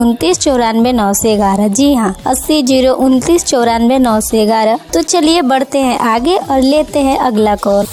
2994 जी हाँ 80 02994 तो चलिए बढ़ते हैं आगे और लेते हैं अगला कॉल।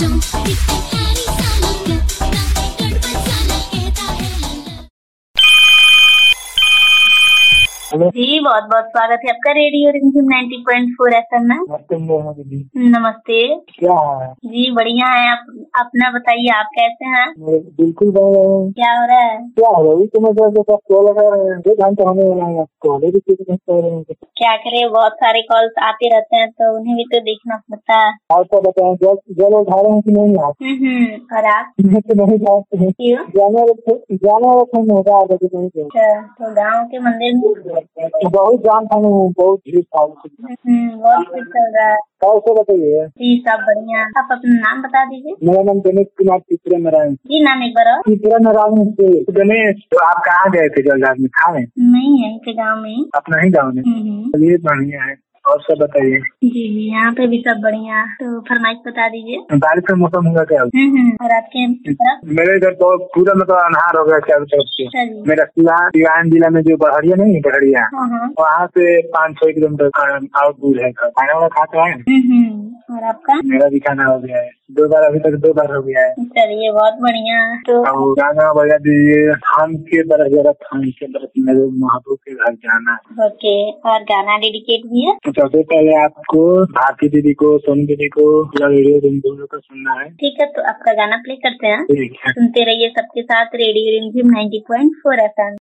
जी बहुत बहुत स्वागत है आपका रेडियो रिमझिम 90.4 FM में। नमस्ते। क्या है? जी बढ़िया है। आप अपना बताइए, आप कैसे हैं? बिल्कुल बढ़िया है। क्या हो रहा है? क्या हो रहा है? तुम्हें कॉल लगा रहे हैं, 2 घंटे होने वाला है, कॉल ही रिसीव नहीं कर रहे हैं। क्या करें, बहुत सारे कॉल्स आते रहते हैं तो उन्हें भी तो देखना पड़ता है। आप तो बताएं, जल उठा रहे हैं कि नहीं आप? और आप? मैं तो नहीं जानते हैं। क्यों? जाने होगा आगे कि नहीं? तो गाँव के मंदिर में बहुत जान था, बहुत भीड़ था। बहुत कुछ चल रहा है। कैसे बताइए? जी सब बढ़िया। आप अपना नाम बता दीजिए। मेरा नाम गणेश कुमार तीसरे नारायण। जी नाम एक बार और। तीसरे नारायण से गणेश। तो आप कहाँ गए थे जलदार में? था नहीं है के गाँव में। अपना ही गाँव में? चलिए बढ़िया है। और सब बताइए। जी यहाँ पे भी सब बढ़िया। तो फरमाइश बता दीजिए। बारिश का मौसम होगा क्या? और आपके तरफ? मेरे इधर तो पूरा मतलब अनहार हो गया चारों तरफ से। मेरा सिवान जिला में जो बड़हरिया नहीं है, बड़हरिया वहाँ से 5-6 किलोमीटर आउट दूर है। खाना वाला खाता है? और आपका? मेरा भी खाना हो गया है, 2 बार, अभी तक 2 बार हो गया है। चलिए बहुत बढ़िया। तो गाना बजा दीजिए। हम के बरस जरा थान के बरस मेरे महबूब के घर जाना है। ओके। और गाना डेडिकेट भी है? सबसे पहले आपको भारती दीदी को, सोनू दीदी को, रेडियो रिमझिम को सुनना है। ठीक है, तो आपका गाना प्ले करते हैं। ठीक है। सुनते रहिए सबके साथ रेडियो रिमझिम 90.4 FM।